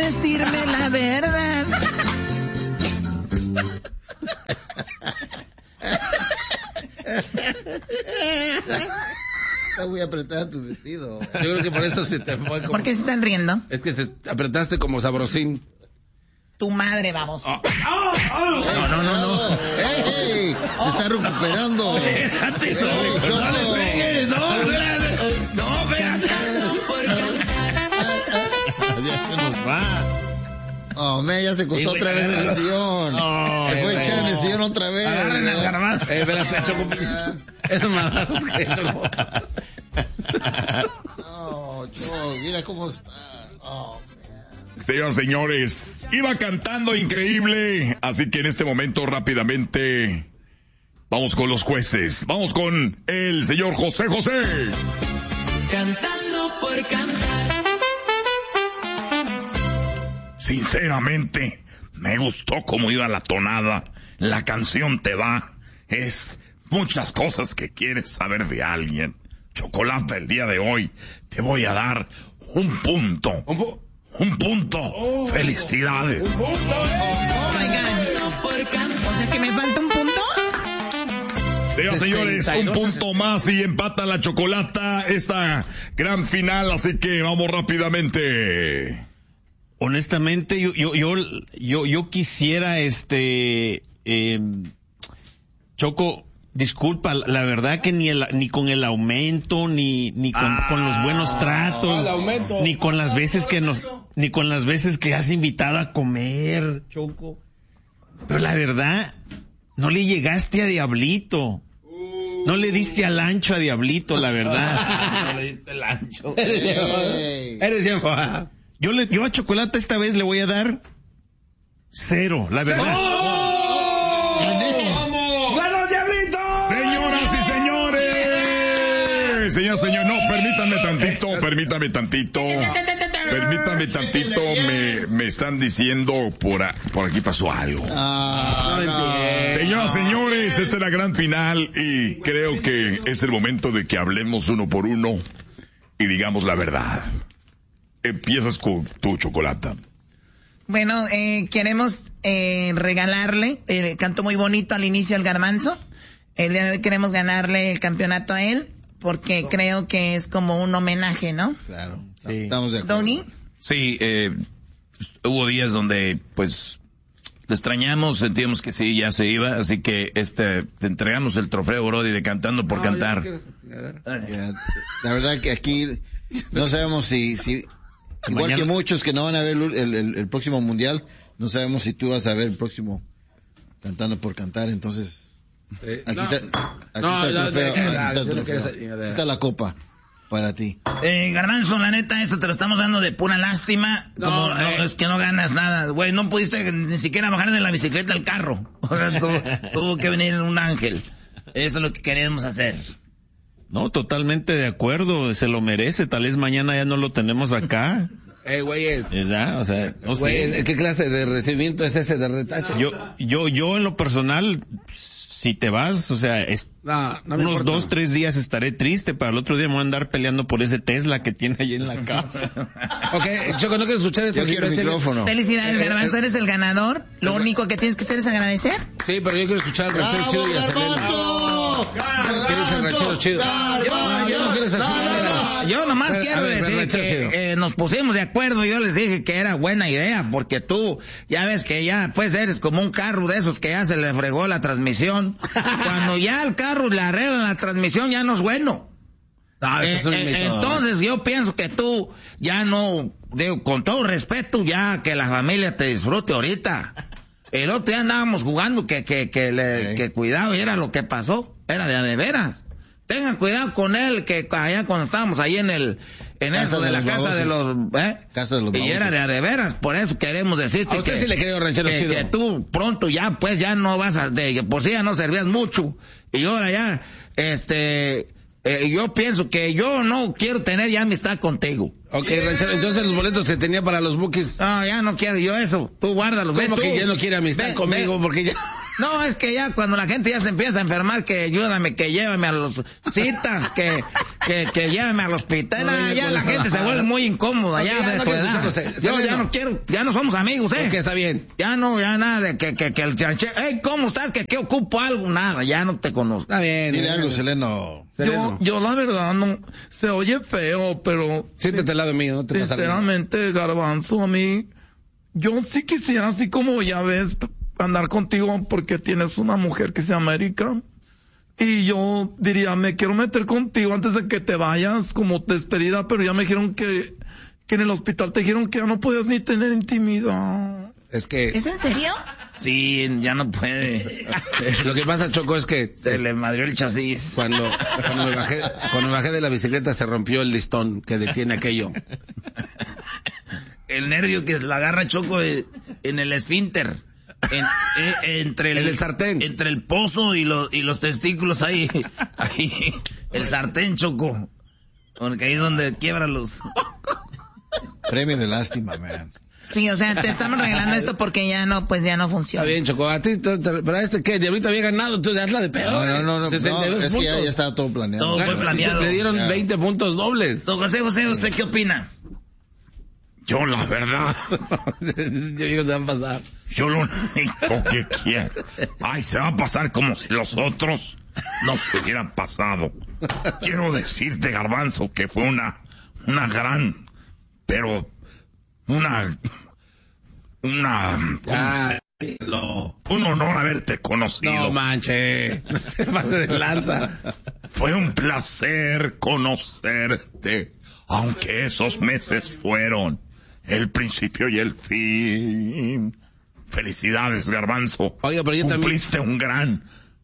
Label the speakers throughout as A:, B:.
A: decirme la verdad.
B: Está muy apretada tu vestido.
C: Yo creo que por eso se te fue como...
A: ¿Por qué se están riendo?
C: Es que te apretaste como sabrosín.
A: Tu madre, vamos.
C: No.
B: ¡Ey! Se está recuperando.
C: Espérate, no le pegues, no, espérate.
D: Ya se nos va.
B: Oh, ya se costó otra vez en el sillón. Se fue a echar en el sillón otra vez.
C: Agarren al garbanzo. Espérate, Choco. Esos madrazos que Choco.
B: No, Choco, mira cómo está. Oh,
E: Señoras y señores, iba cantando increíble, así que en este momento rápidamente vamos con los jueces. Vamos con el señor José José.
F: Cantando por cantar.
E: Sinceramente, me gustó cómo iba la tonada. La canción te va. Es muchas cosas que quieres saber de alguien. Chocolate, el día de hoy te voy a dar un punto. Un punto. Felicidades.
A: Oh my God. O sea que me falta un punto.
E: Señoras y señores, un punto más y empata la Chocolata esta gran final, así que vamos rápidamente.
D: Honestamente, yo quisiera, Choco, disculpa, la verdad que ni con el aumento, ni con los buenos tratos, ni con las veces que has invitado a comer, Choco. Pero la verdad, no le llegaste a Diablito. No le diste al ancho a Diablito, la verdad.
C: No le diste el ancho.
B: Eres
C: bien.
D: Yo a Chocolata esta vez le voy a dar 0, la verdad.
C: ¡Bueno, Diablito!
E: Señoras y señores. Señor, no, permítame tantito. Me están diciendo por aquí pasó algo. Señoras y señores, esta es la gran final y creo que es el momento de que hablemos uno por uno y digamos la verdad. Empiezas con tu Chocolata.
A: Bueno, queremos regalarle, cantó muy bonito al inicio el garbanzo. El día de hoy queremos ganarle el campeonato a él, porque creo que es como un homenaje, ¿no?
B: Claro,
D: sí.
B: Estamos de acuerdo.
A: ¿Doggy?
C: Sí, hubo días donde, pues, lo extrañamos, sentíamos que sí, ya se iba, así que te entregamos el trofeo, Brody, de Cantando por Cantar.
B: La verdad que aquí no sabemos si igual
D: mañana...
B: que muchos que no van a ver el próximo mundial, no sabemos si tú vas a ver el próximo Cantando por Cantar, entonces aquí está el trofeo, aquí está la copa para ti.
A: Garbanzo, la neta, esto te lo estamos dando de pura lástima. Es que no ganas nada. Güey, no pudiste ni siquiera bajar de la bicicleta al carro. O sea, tuvo que venir un ángel. Eso es lo que queremos hacer.
D: No, totalmente de acuerdo, se lo merece, tal vez mañana ya no lo tenemos acá.
C: Güeyes.
D: ¿Verdad? O sea, no sé.
C: ¿Qué clase de recibimiento es ese de retache?
D: Yo en lo personal, si te vas, o sea, unos 2-3 días estaré triste, para el otro día me voy a andar peleando por ese Tesla que tiene ahí en la casa.
C: Okay, Choco, no quiero escuchar esto.
B: Yo quiero el micrófono.
A: Felicidades, Garbanzo, eres el ganador. Lo único que tienes que hacer es agradecer.
C: Sí, pero yo quiero escuchar el ranchero chido y a Selena. ¿Quieres el ranchero chido? Yo no quiero esa chingadera.
A: Yo nomás quiero decir que nos pusimos de acuerdo. Yo les dije que era buena idea, porque tú ya ves que ya pues eres como un carro de esos que ya se le fregó la transmisión. Cuando ya el carro le arreglan la transmisión, ya no es bueno.
C: No, eso es un mito.
A: Entonces yo pienso que tú ya no, digo, con todo respeto, ya que la familia te disfrute ahorita. El otro día andábamos jugando que cuidado, y era lo que pasó, era de veras. Tengan cuidado con él, que allá cuando estábamos ahí en eso de la casa de los, y era de veras, por eso queremos decirte
C: a usted
A: que,
C: sí le creo, ranchero chido,
A: que tú pronto ya, pues ya no vas por si ya no servías mucho, y ahora ya, yo pienso que yo no quiero tener ya amistad contigo.
C: Ok, ranchero, entonces los boletos que tenía para los Bookies.
A: No, ya no quiero yo eso, tú guárdalos.
C: ¿Cómo que ya no quiere amistad conmigo? Porque ya...
A: No, es que ya cuando la gente ya se empieza a enfermar, que ayúdame, que llévame a los citas, que llévame al hospital, no, ya la gente se vuelve muy incómoda, okay, yo ya no quiero, ya no somos amigos,
F: que está bien.
A: Ya nada de que el chanche, hey, ¿cómo estás? Que ocupo algo, nada, ya no te conozco.
F: Está bien.
B: Dile algo, Seleno.
A: Yo la verdad no, se oye feo, pero.
F: Siéntate al lado mío, no te pasa nada.
A: Sinceramente, Garbanzo, a mí, yo sí quisiera, así como ya ves, andar contigo porque tienes una mujer que se llama Erika. Y yo diría, me quiero meter contigo antes de que te vayas como despedida, pero ya me dijeron que en el hospital te dijeron que ya no podías ni tener intimidad.
F: ¿Es
G: en serio?
A: Sí, ya no puede.
F: Lo que pasa, Choco, es que
A: se le madrió el chasis.
F: Cuando me bajé de la bicicleta se rompió el listón que detiene aquello.
A: El nervio que la agarra, Choco, en el esfínter. Entre el sartén, entre el pozo y los testículos ahí el sartén, Choco, porque ahí es donde quiebra los.
B: Premio de lástima, man.
G: Sí, o sea, te estamos regalando esto porque ya no funciona.
F: Está bien, Choco, a ti, pero ¿qué? Diablito había ganado, tú hazla de peor.
B: No, es que ya estaba todo planeado.
A: Todo fue planeado.
F: Le dieron 20 puntos dobles.
A: Don José, ¿usted qué opina?
E: Yo, la verdad,
F: se va a pasar.
E: Yo lo único que quiero, se va a pasar como si los otros no se hubieran pasado. Quiero decirte, Garbanzo, que fue una gran, pero un honor haberte conocido.
F: No manche, no se pase de lanza.
E: Fue un placer conocerte, aunque esos meses fueron el principio y el fin. Felicidades, Garbanzo.
F: Oiga, pero yo
E: cumpliste un gran...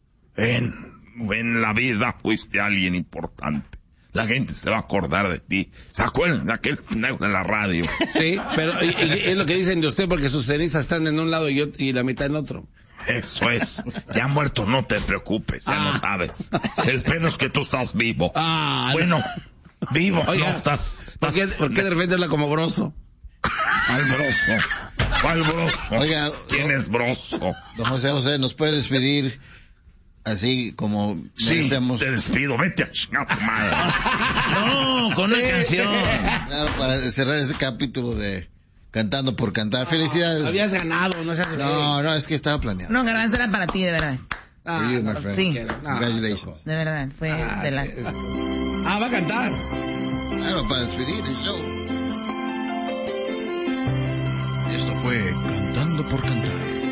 E: En la vida fuiste alguien importante. La gente se va a acordar de ti. ¿Se acuerdan de aquel pendejo de la radio?
F: Sí, pero es lo que dicen de usted porque sus cenizas están en un lado y la mitad en otro.
E: Eso es. Ya muerto, no te preocupes, ya no sabes. El pedo es que tú estás vivo. Bueno, vivo.
F: Oiga,
E: no estás...
F: ¿Por qué de repente habla como Broso?
E: ¿Cuál Broso? ¿Cuál Broso?
B: Oiga,
E: ¿quién es Broso?
B: Don José, ¿nos puede despedir así como merecemos?
E: Sí, te despido, vete a chingar tu madre.
A: No, con una canción.
B: Claro, para cerrar ese capítulo de Cantando por Cantar. Felicidades.
F: Habías ganado, no seas...
B: No, es que estaba planeado.
G: No, Garbanzo era para ti, de verdad.
B: Sí. Congratulations.
G: De verdad, fue de las...
F: va a cantar.
B: Claro, para despedir el show. Esto fue Cantando por Cantar.